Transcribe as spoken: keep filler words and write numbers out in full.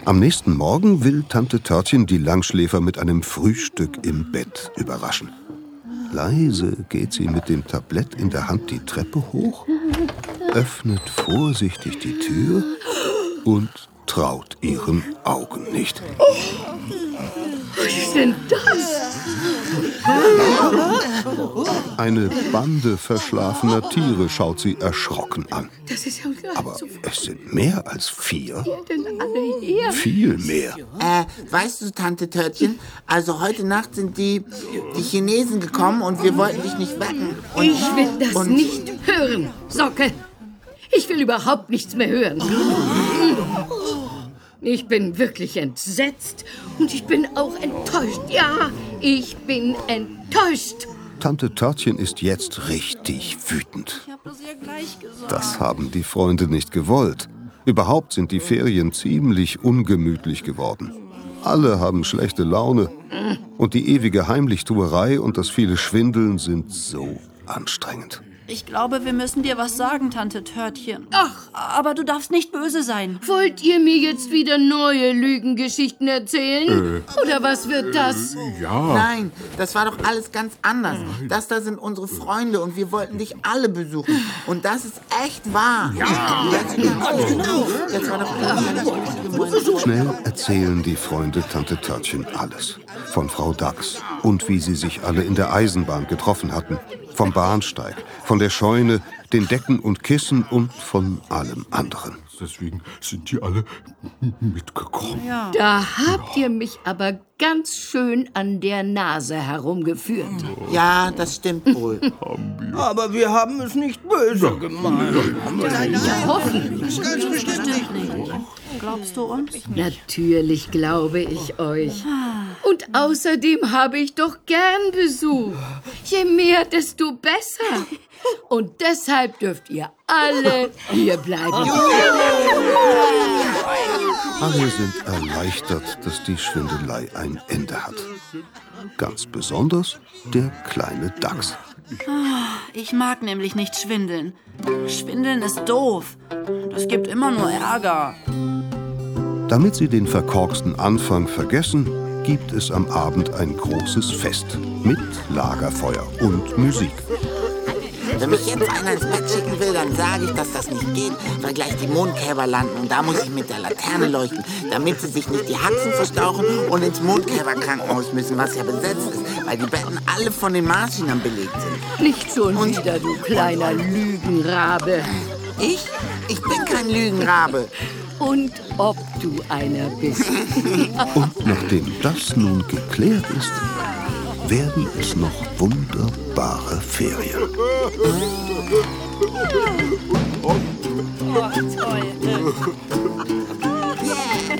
Am nächsten Morgen will Tante Törtchen die Langschläfer mit einem Frühstück im Bett überraschen. Leise geht sie mit dem Tablett in der Hand die Treppe hoch, öffnet vorsichtig die Tür und traut ihren Augen nicht. Was ist denn das? Eine Bande verschlafener Tiere schaut sie erschrocken an. Das ist ja gar Aber so. es sind mehr als vier. Wer denn alle her? Viel mehr. Äh, weißt du, Tante Törtchen, also heute Nacht sind die, die Chinesen gekommen und wir wollten dich nicht wecken. Und, Ich will das und nicht hören, Socke. Ich will überhaupt nichts mehr hören. Ich bin wirklich entsetzt und ich bin auch enttäuscht. Ja, ich bin enttäuscht. Tante Törtchen ist jetzt richtig wütend. Ich hab das ja gleich gesagt. Das haben die Freunde nicht gewollt. Überhaupt sind die Ferien ziemlich ungemütlich geworden. Alle haben schlechte Laune. Und die ewige Heimlichtuerei und das viele Schwindeln sind so anstrengend. Ich glaube, wir müssen dir was sagen, Tante Törtchen. Ach. Aber du darfst nicht böse sein. Wollt ihr mir jetzt wieder neue Lügengeschichten erzählen? Äh. Oder was wird das? Ja. Nein, das war doch alles ganz anders. Das da sind unsere Freunde und wir wollten dich alle besuchen. Und das ist echt wahr. Ja. Jetzt, genau. Das war doch Schnell erzählen die Freunde Tante Törtchen alles. Von Frau Dachs und wie sie sich alle in der Eisenbahn getroffen hatten. Vom Bahnsteig, von der Scheune, den Decken und Kissen und von allem anderen. Deswegen sind die alle mitgekommen. Ja. Da habt ihr mich aber ganz schön an der Nase herumgeführt. Ja, das stimmt wohl. Aber wir haben es nicht böse gemeint. Ja, hoffentlich. Ganz bestimmt nicht. Glaubst du uns? Natürlich glaube ich euch. Und außerdem habe ich doch gern Besuch. Je mehr, desto besser. Und deshalb dürft ihr alle hier bleiben. Alle sind erleichtert, dass die Schwindelei ein Ende hat. Ganz besonders der kleine Dachs. Ich mag nämlich nicht schwindeln. Schwindeln ist doof. Das gibt immer nur Ärger. Damit sie den verkorksten Anfang vergessen, gibt es am Abend ein großes Fest mit Lagerfeuer und Musik. Wenn mich jetzt einer ins Bett schicken will, dann sage ich, dass das nicht geht, weil gleich die Mondkälber landen und da muss ich mit der Laterne leuchten, damit sie sich nicht die Haxen verstauchen und ins Mondkälberkrankenhaus müssen, was ja besetzt ist, weil die Betten alle von den Marschinern belegt sind. Nicht schon wieder, du kleiner Lügenrabe. Ich? Ich bin kein Lügenrabe. Und ob du einer bist. Und nachdem das nun geklärt ist, werden es noch wunderbare Ferien.